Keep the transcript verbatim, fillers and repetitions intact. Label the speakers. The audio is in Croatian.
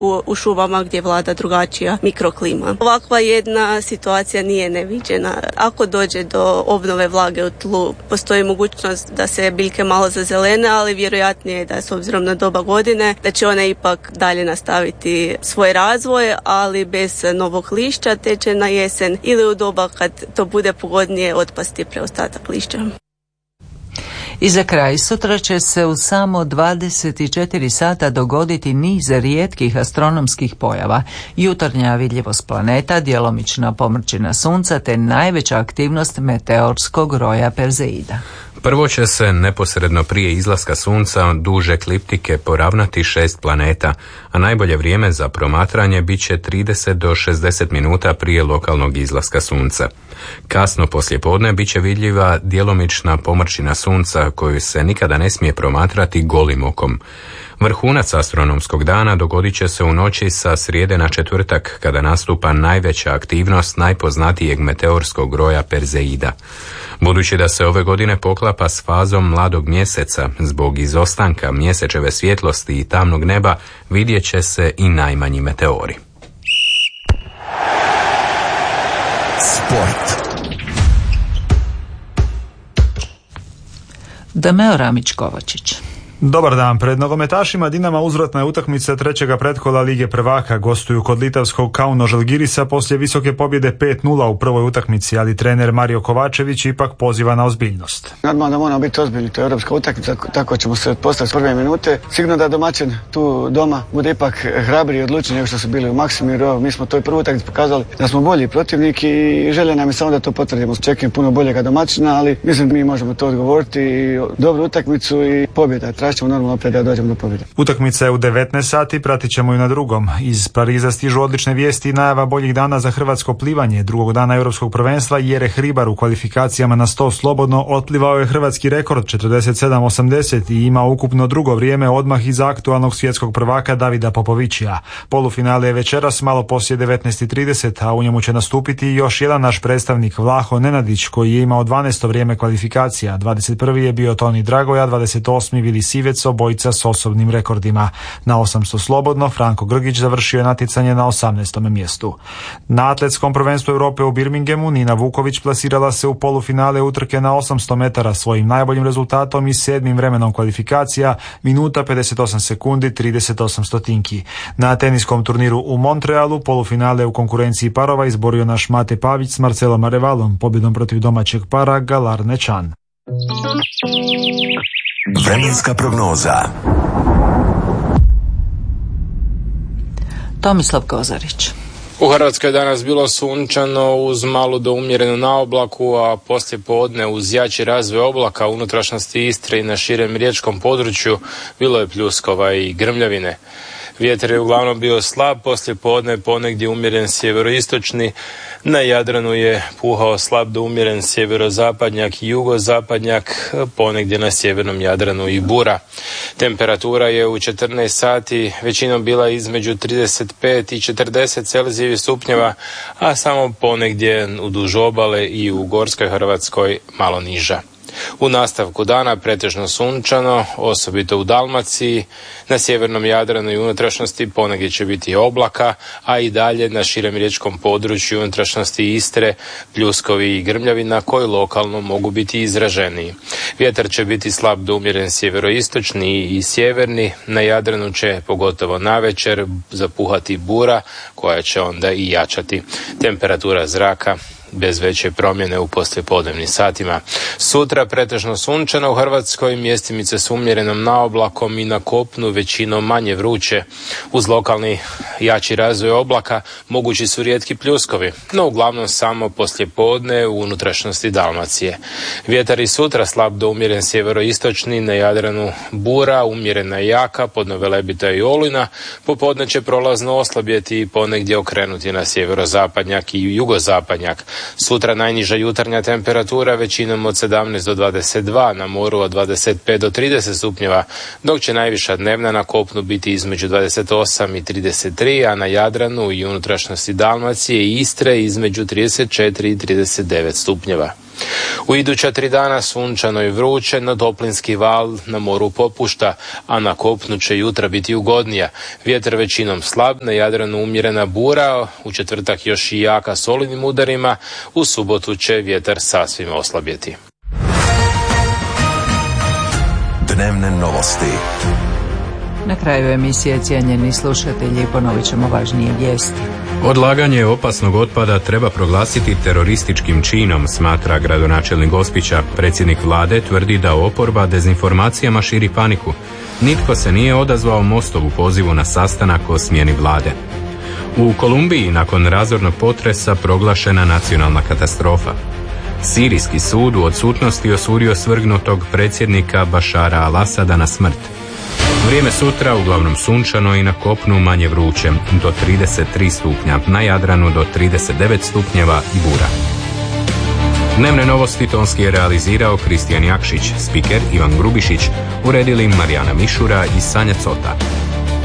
Speaker 1: u, u šumama gdje vlada drugačija mikroklima. Ovakva jedna situacija nije neviđena. Ako dođe do obnove vlage u tlu, postoji mogućnost da se biljke malo zazelene, ali vjerojatnije je da s obzirom na doba godine da će one ipak dalje nastaviti svoj razvoj, ali bez novog lišća, te će na jesen ili u doba kad to bude pogodnije otpasti preostatak lišća.
Speaker 2: I za kraj, sutra će se u samo dvadeset četiri sata dogoditi niz rijetkih astronomskih pojava. Jutarnja vidljivost planeta, djelomična pomrčina sunca te najveća aktivnost meteorskog roja Perzeida.
Speaker 3: Prvo će se neposredno prije izlaska sunca duž ekliptike poravnati šest planeta, a najbolje vrijeme za promatranje bit će trideset do šezdeset minuta prije lokalnog izlaska sunca. Kasno poslijepodne bit će vidljiva djelomična pomrčina sunca koju se nikada ne smije promatrati golim okom. Vrhunac astronomskog dana dogodit će se u noći sa srijede na četvrtak, kada nastupa najveća aktivnost najpoznatijeg meteorskog roja Perzeida. Budući da se ove godine poklapa s fazom mladog mjeseca, zbog izostanka mjesečeve svjetlosti i tamnog neba, vidjet će se i najmanji meteori.
Speaker 4: Sport.
Speaker 2: Dameo Ramić-Kovačić.
Speaker 5: Dobar dan. Pred nogometašima Dinama uzvratna je utakmica trećega pretkola Lige prvaka. Gostuju kod litavskog Kauno Žalgirisa poslije visoke pobjede pet nula u prvoj utakmici, ali trener Mario Kovačević ipak poziva na ozbiljnost.
Speaker 6: Normalno da moramo biti ozbiljni, to je europska utakmica, tako ćemo se postaviti s prve minute. Sigurno da domaćin tu doma bude ipak hrabriji i odlučniji nego što su bili u Maksimiru. Mi smo to i prvu utakmicu pokazali da smo bolji protivnik i želje nam je samo da to potvrdimo. Čekam puno boljega domaćina, ali mislim mi možemo to odgovoriti. Dobru utakmicu i pobjeda. Ćemo normalno opet da dođemo do pobjede.
Speaker 5: Utakmica je u devetnaest sati, pratit ćemo ju na drugom. Iz Pariza stižu odlične vijesti i najava boljih dana za hrvatsko plivanje. Drugog dana europskog prvenstva Jereh Hribar u kvalifikacijama na sto slobodno otplivao je hrvatski rekord četrdeset sedam osamdeset i ima ukupno drugo vrijeme odmah iza aktualnog svjetskog prvaka Davida Popovićija. Polufinale je večeras malo poslije devetnaest i trideset, a u njemu će nastupiti još jedan naš predstavnik Vlaho Nenadić koji je imao dvanaesto vrijeme kvalifikacija. dvadeset prvi je bio Toni Dragoja, dvadeset osmi Vili Sivec, obojica s osobnim rekordima. Na osamsto slobodno Franko Grgić završio je natjecanje na osamnaestom mjestu. Na atletskom prvenstvu Europe u Birminghamu Nina Vuković plasirala se u polufinale utrke na osamsto metara svojim najboljim rezultatom i sedmim vremenom kvalifikacija, minuta pedeset osam sekundi trideset osam stotinki. Na teniskom turniru u Montrealu polufinale u konkurenciji parova izborio naš Mate Pavić s Marcelom Arevalom, pobjedom protiv domaćeg para Galar Nečan.
Speaker 4: Vremenska prognoza.
Speaker 2: Tomislav Kozarić.
Speaker 7: U Hrvatskoj je danas bilo sunčano uz malu do umjerenu naoblaku, a poslije podne uz jači razvoj oblaka u unutrašnjosti Istre i na širem riječkom području bilo je pljuskova i grmljavine. Vjetar je uglavnom bio slab, poslije podne ponegdje umjeren sjeveroistočni, na Jadranu je puhao slab do umjeren sjeverozapadnjak i jugozapadnjak, ponegdje na sjevernom Jadranu i bura. Temperatura je u četrnaest sati većinom bila između trideset pet i četrdeset Celzijevih stupnjeva, a samo ponegdje u duž obale i u gorskoj Hrvatskoj malo niža. U nastavku dana pretežno sunčano, osobito u Dalmaciji, na sjevernom Jadranu i unutrašnjosti ponegdje će biti oblaka, a i dalje na širem riječkom području i unutrašnjosti Istre pljuskovi i grmljavina koji lokalno mogu biti izraženiji. Vjetar će biti slab do umjeren sjeveroistočni i sjeverni, na Jadranu će pogotovo navečer zapuhati bura koja će onda i jačati. Temperatura zraka bez veće promjene u poslijepodnevnim satima. Sutra pretežno sunčano u Hrvatskoj, mjestimice s umjerenom naoblakom i na kopnu većinom manje vruće. Uz lokalni jači razvoj oblaka mogući su rijetki pljuskovi, no uglavnom samo poslijepodne u unutrašnjosti Dalmacije. Vjetar i sutra slab do umjeren sjeveroistočni, na Jadranu bura, umjerena jaka, podno Velebita i Olujna, popodne će prolazno oslabjeti i ponegdje okrenuti na sjeverozapadnjak i jugozapadnjak. Sutra najniža jutarnja temperatura većinom od sedamnaest do dvadeset dva, na moru od dvadeset pet do trideset stupnjeva, dok će najviša dnevna na kopnu biti između dvadeset osam i trideset tri, a na Jadranu i unutrašnjosti Dalmacije i Istre između trideset četiri i trideset devet stupnjeva. U iduća tri dana sunčano i vruće, no toplinski val na moru popušta, a na kopnu će jutra biti ugodnija. Vjetar većinom slab, na Jadranu umjerena bura, u četvrtak još i jaka s olujnim udarima, u subotu će vjetar sasvim oslabjeti.
Speaker 4: Dnevne novosti.
Speaker 2: Na kraju emisije, cijenjeni slušatelji, ponovit ćemo važnije vijesti.
Speaker 3: Odlaganje opasnog otpada treba proglasiti terorističkim činom, smatra gradonačelnik Gospića. Predsjednik vlade tvrdi da oporba dezinformacijama širi paniku. Nitko se nije odazvao Mostovu pozivu na sastanak o smjeni vlade. U Kolumbiji nakon razornog potresa proglašena nacionalna katastrofa. Sirijski sud u odsutnosti osudio svrgnutog predsjednika Bašara al-Asada na smrt. Vrijeme sutra uglavnom sunčano i na kopnu manje vruće, do trideset tri stupnja, na Jadranu do trideset devet stupnjeva i bura. Dnevne novosti tonski je realizirao Kristijan Jakšić, spiker Ivan Grubišić, uredili Marijana Mišura i Sanja Cota.